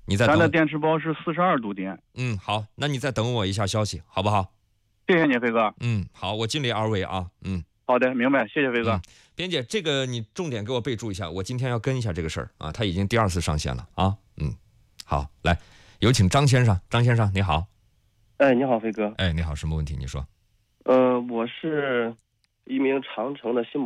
你再等。 咱的电池包是42度电。 好，那你再等我一下消息，好不好？ 谢谢你，飞哥。 好，我尽力而为啊。 好的，明白，谢谢飞哥。 编姐，这个你重点给我备注一下，我今天要跟一下这个事儿啊，他已经第2次上线了啊。好，来，有请张先生。张先生，你好。 你好，飞哥。 你好，什么问题？你说。 我是一名长城的新